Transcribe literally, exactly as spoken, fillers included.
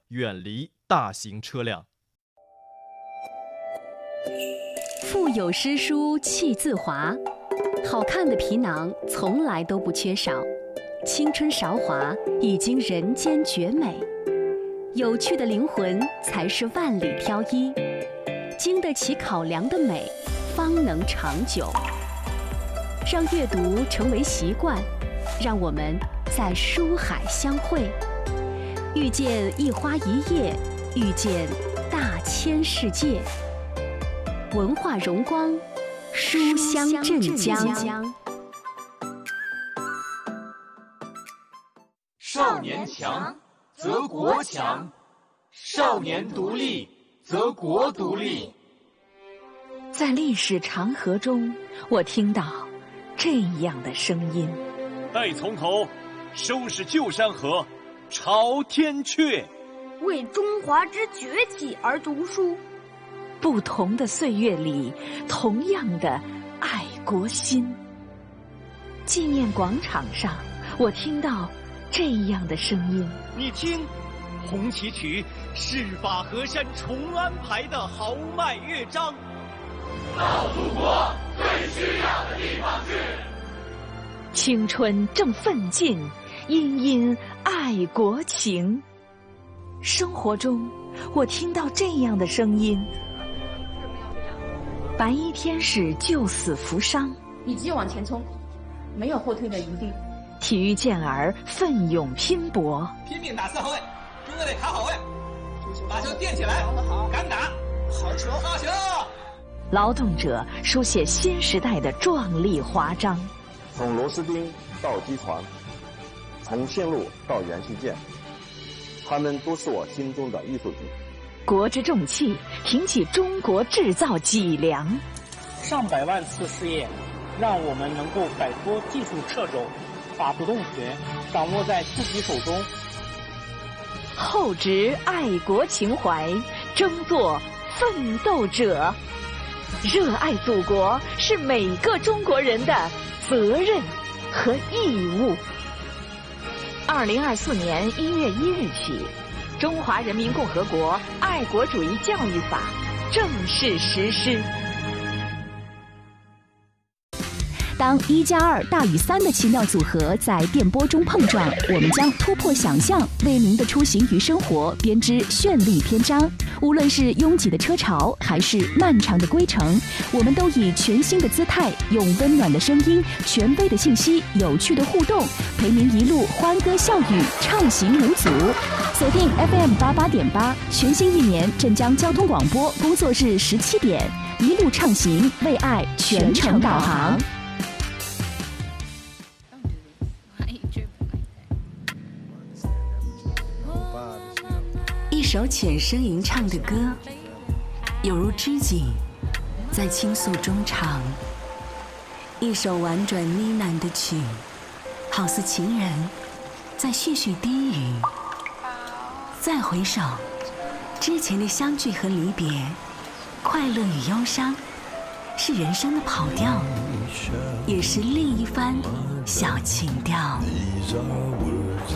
远离大型车辆。 腹有诗书气自华，好看的皮囊从来都不缺少。青春韶华已经人间绝美，有趣的灵魂才是万里挑一。经得起考量的美，方能长久。让阅读成为习惯，让我们在书海相会，遇见一花一叶，遇见大千世界。文化荣光，书香镇江。 少年强则国强，少年独立则国独立。 在历史长河中，我听到这样的声音： 待从头，收拾旧山河，朝天阙。 为中华之崛起而读书。 不同的岁月里，同样的爱国心。纪念广场上，我听到这样的声音： 你听，红旗曲是把河山重安排的豪迈乐章。 到祖国最需要的地方去。 青春正奋进，殷殷爱国情。生活中，我听到这样的声音：白衣天使救死扶伤， 你只有往前冲，没有后退的余地。 体育健儿奋勇拼搏， 拼命打四后卫，中卫得卡好位，把球垫起来，敢打，好球，好球！ 劳动者书写新时代的壮丽华章。 从螺丝钉到机床，从线路到元器件，他们都是我心中的艺术品。 国之重器，挺起中国制造脊梁。 上百万次试验，让我们能够摆脱技术掣肘，把主动权掌握在自己手中。 厚植爱国情怀，争做奋斗者。热爱祖国是每个中国人的责任和义务。二零二四年一月一日起，《中华人民共和国爱国主义教育法》正式实施。 当一加二大于三的奇妙组合在电波中碰撞，我们将突破想象，为您的出行与生活编织绚丽篇章。无论是拥挤的车潮，还是漫长的归程，我们都以全新的姿态，用温暖的声音、权威的信息、有趣的互动，陪您一路欢歌笑语，畅行无阻。锁定 F M 八八点八，全新一年镇江交通广播工作日十七点，一路畅行，为爱全程导航。 一首浅声吟唱的歌，有如织锦，在倾诉中唱；一首婉转呢喃的曲，好似情人在絮絮低语。再回首，之前的相聚和离别，快乐与忧伤，是人生的跑调，也是另一番小情调。